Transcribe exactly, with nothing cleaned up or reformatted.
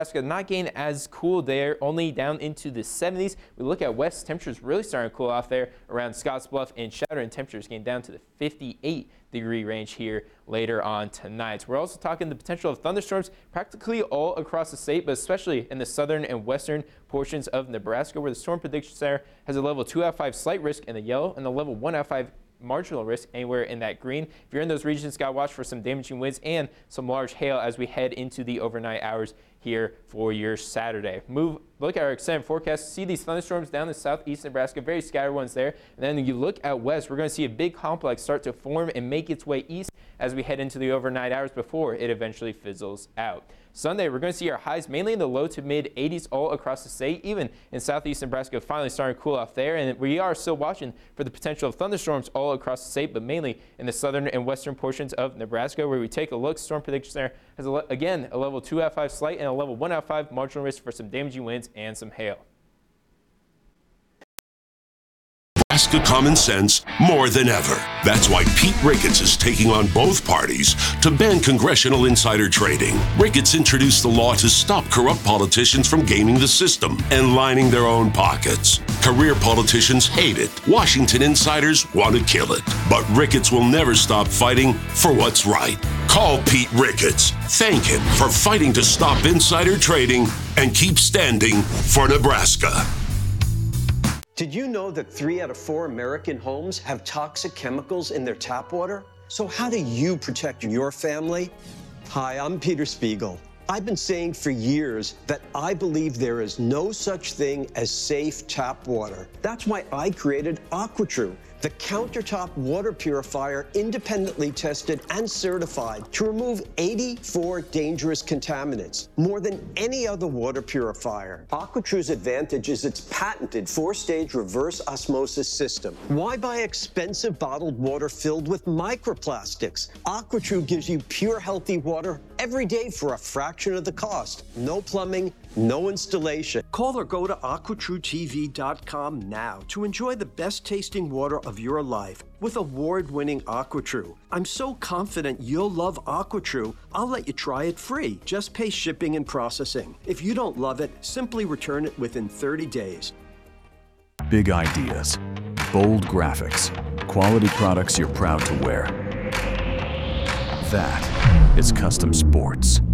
Nebraska not getting as cool there, only down into the seventies. We look at west, temperatures really starting to cool off there around Scottsbluff and Shatter, and temperatures getting down to the fifty-eight degree range here later on tonight. We're also talking the potential of thunderstorms practically all across the state, but especially in the southern and western portions of Nebraska, where the storm prediction center has a level two out of five slight risk in the yellow and a level one out of five marginal risk anywhere in that green. If you're in those regions, got to watch for some damaging winds and some large hail as we head into the overnight hours here for your Saturday. Move, look at our extended forecast. See these thunderstorms down in southeast Nebraska, very scattered ones there. And then you look out west, we're going to see a big complex start to form and make its way east as we head into the overnight hours before it eventually fizzles out. Sunday, we're going to see our highs mainly in the low to mid eighties all across the state, even in southeast Nebraska, finally starting to cool off there. And we are still watching for the potential of thunderstorms all across the state, but mainly in the southern and western portions of Nebraska, where we take a look. Storm prediction there has, a, again, a level two out of five slight and a level one out of five marginal risk for some damaging winds and some hail. Nebraska common sense more than ever. That's why Pete Ricketts is taking on both parties to ban congressional insider trading. Ricketts introduced the law to stop corrupt politicians from gaming the system and lining their own pockets. Career politicians hate it. Washington insiders want to kill it. But Ricketts will never stop fighting for what's right. Call Pete Ricketts. Thank him for fighting to stop insider trading and keep standing for Nebraska. Did you know that three out of four American homes have toxic chemicals in their tap water? So how do you protect your family? Hi, I'm Peter Spiegel. I've been saying for years that I believe there is no such thing as safe tap water. That's why I created AquaTrue, the countertop water purifier independently tested and certified to remove eighty-four dangerous contaminants, more than any other water purifier. AquaTrue's advantage is its patented four-stage reverse osmosis system. Why buy expensive bottled water filled with microplastics? AquaTrue gives you pure, healthy water every day for a fraction of the cost. No plumbing, no installation. Call or go to aqua true T V dot com now to enjoy the best tasting water of your life with award-winning AquaTrue. I'm so confident you'll love AquaTrue, I'll let you try it free. Just pay shipping and processing. If you don't love it, simply return it within thirty days. Big ideas, bold graphics, quality products you're proud to wear. That is Custom Sports.